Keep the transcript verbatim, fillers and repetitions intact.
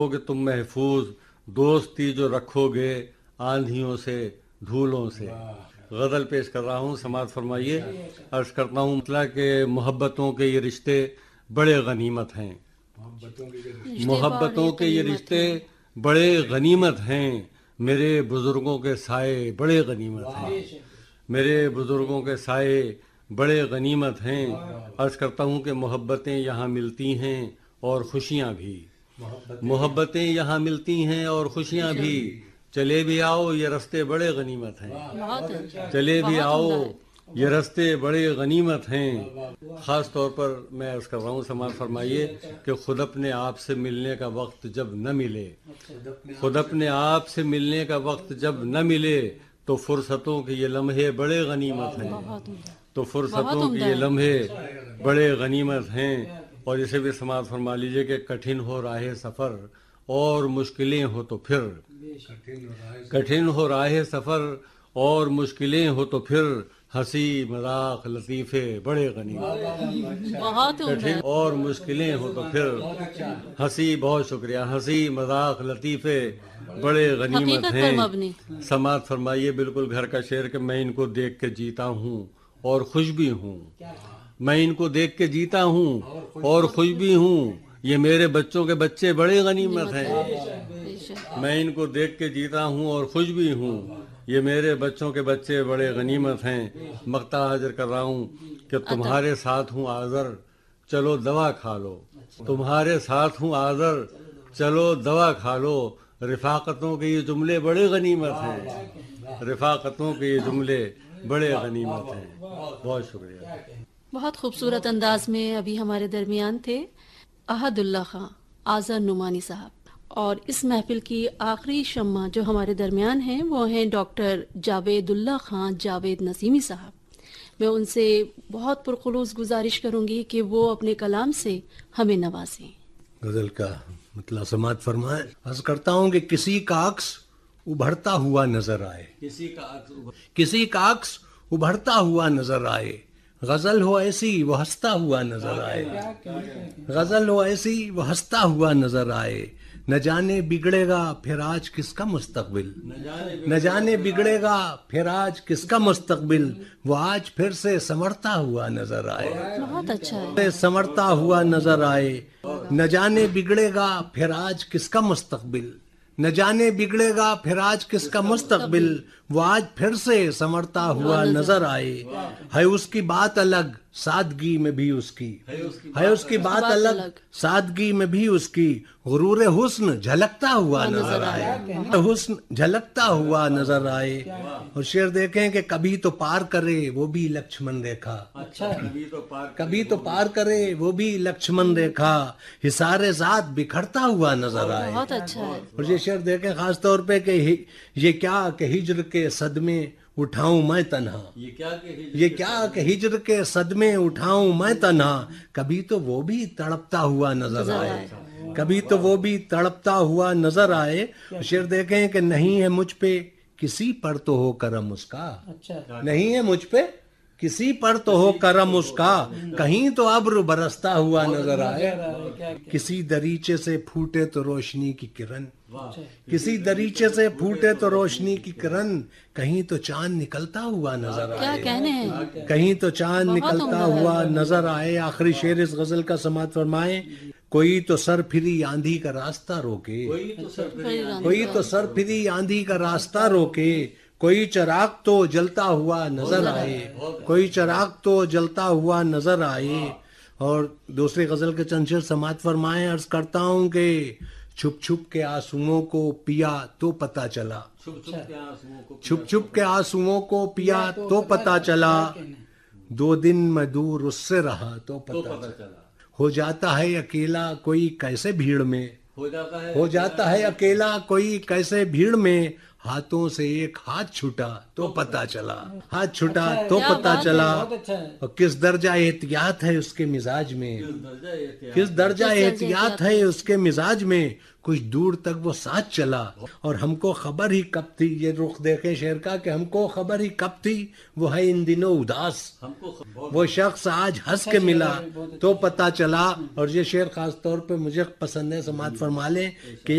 کہ تم محفوظ دوستی جو رکھو گے آندھیوں سے دھولوں سے. غزل پیش کر رہا ہوں، سماعت فرمائیے. عرض کرتا ہوں مطلب کہ محبتوں کے یہ رشتے بڑے غنیمت ہیں. محبتوں کے یہ رشتے بڑے غنیمت ہیں. میرے بزرگوں کے سائے بڑے غنیمت ہیں. میرے بزرگوں کے سائے بڑے غنیمت ہیں. عرض کرتا ہوں کہ محبتیں یہاں ملتی ہیں اور خوشیاں بھی. محبتیں یہاں ملتی ہیں اور خوشیاں بھی. چلے بھی آؤ یہ رستے بڑے غنیمت ہیں. چلے بھی آؤ یہ رستے بڑے غنیمت ہیں. خاص طور پر میں عرض کر رہا ہوں، سماعت فرمائیے کہ خود اپنے آپ سے ملنے کا وقت جب نہ ملے، خود اپنے آپ سے ملنے کا وقت جب نہ ملے تو فرصتوں کے یہ لمحے بڑے غنیمت ہیں. تو فرصتوں کے یہ لمحے بڑے غنیمت ہیں. اور اسے بھی سماعت فرما لیجئے کہ کٹھن ہو راہ سفر اور مشکلیں ہو تو پھر، کٹھن ہو راہ سفر اور مشکلیں ہو تو پھر ہنسی مذاق لطیفے بڑے غنیمت. کٹھن اور مشکلیں ہو تو پھر ہنسی، بہت شکریہ، ہنسی مذاق لطیفے بڑے غنیمت ہیں. سماعت فرمائیے بالکل گھر کا شعر کہ میں ان کو دیکھ کے جیتا ہوں اور خوش بھی ہوں. میں ان کو دیکھ کے جیتا ہوں اور خوش بھی ہوں. یہ میرے بچوں کے بچے بڑے غنیمت ہیں. میں ان کو دیکھ کے جیتا ہوں اور خوش بھی ہوں. یہ میرے بچوں کے بچے بڑے غنیمت ہیں. مقطع حاضر کر رہا ہوں کہ تمہارے ساتھ ہوں آذر چلو دوا کھا لو. تمہارے ساتھ ہوں آذر چلو دوا کھا لو. رفاقتوں کے یہ جملے بڑے غنیمت ہیں. رفاقتوں کے یہ جملے بڑے غنیمت ہیں. بہت شکریہ. بہت خوبصورت انداز میں ابھی ہمارے درمیان تھے احد اللہ خان آذر نعمانی صاحب. اور اس محفل کی آخری شمع جو ہمارے درمیان ہیں وہ ہیں ڈاکٹر جاوید اللہ خان جاوید نسیمی صاحب. میں ان سے بہت پرخلوص گزارش کروں گی کہ وہ اپنے کلام سے ہمیں نوازیں. غزل کا مطلب سماعت فرمائیں. عرض کرتا ہوں کہ کسی کا عکس ابھرتا ہوا نظر آئے، کسی کا عکس کسی کا عکس ابھرتا ہوا نظر آئے. غزل ہو ایسی وہ ہنستا ہوا نظر آئے. غزل ہو ایسی وہ ہنستا ہوا نظر آئے. نہ جانے بگڑے گا پھر آج کس کا مستقبل، نہ جانے بگڑے گا پھر آج کس کا مستقبل. وہ آج پھر سے سنورتا ہوا نظر آئے. بہت اچھا ہے. سنورتا ہوا نظر آئے. نہ جانے بگڑے گا پھر آج کس کا مستقبل، نہ جانے بگڑے گا پھر آج کس کا مستقبل. وہ آج پھر سے سنورتا ہوا نظر آئے. ہے اس کی بات الگ سادگی میں بھی اس کی، ہے اس کی بات الگ سادگی میں بھی اس کی. غرور حسن جھلکتا ہوا نظر آئے. حسن جھلکتا ہوا نظر آئے. اور شعر دیکھیں کہ کبھی تو پار کرے وہ بھی لکشمن ریکھا، کبھی تو پار کرے وہ بھی لکشمن ریکھا. حصار ذات بکھرتا ہوا نظر آئے. بہت اچھا ہے. اور یہ شعر دیکھیں خاص طور پہ کہ یہ کیا کہ ہجر کے صدمے اٹھاؤں میں تنہا، یہ کیا کہ ہجر کے صدمے اٹھاؤں میں تنہا. کبھی تو وہ بھی تڑپتا ہوا نظر آئے، کبھی تو وہ بھی تڑپتا ہوا نظر آئے. شعر دیکھیں کہ نہیں ہے مجھ پہ کسی پر تو ہو کرم اس کا، نہیں ہے مجھ پہ کسی پر تو ہو کرم اس کا. کہیں تو ابر برستا ہوا نظر آئے. کسی دریچے سے پھوٹے تو روشنی کی کرن، کسی دریچے سے پھوٹے تو روشنی کی کرن. کہیں تو چاند نکلتا ہوا نظر آئے، کیا کہنے ہیں. کہیں تو چاند نکلتا ہوا نظر آئے. آخری شعر اس غزل کا سماعت فرمائیں. کوئی تو سر پھری آندھی کا راستہ روکے، کوئی تو سر پھری آندھی کا راستہ روکے. کوئی چراغ تو جلتا ہوا نظر آئے، کوئی چراغ تو جلتا ہوا نظر آئے. اور دوسری غزل کے چند شعر سماعت فرمائیں. عرض کرتا ہوں کہ چھپ چھپ کے آنسوؤں کو پیا تو پتہ چلا، چھپ چھپ کے آنسوؤں کو پیا تو پتہ چلا. دو دن میں دور اس سے رہا تو پتہ چلا. ہو جاتا ہے اکیلا کوئی کیسے بھیڑ میں، ہو جاتا ہے اکیلا کوئی کیسے بھیڑ میں. ہاتھوں سے ایک ہاتھ چھوٹا تو پتا چلا، ہاتھ چھوٹا تو پتا چلا، اور کس درجہ احتیاط ہے اس کے مزاج میں، کس درجہ احتیاط ہے اس کے مزاج میں، کچھ دور تک وہ ساتھ چلا، اور ہم کو خبر ہی کب تھی، یہ رخ دیکھیں شعر کا، کہ ہم کو خبر ہی کب تھی وہ ہے ان دنوں اداس، وہ شخص آج ہنس کے ملا تو پتا چلا۔ اور یہ شعر خاص طور پہ مجھے پسند ہے، سماعت فرما لیں کہ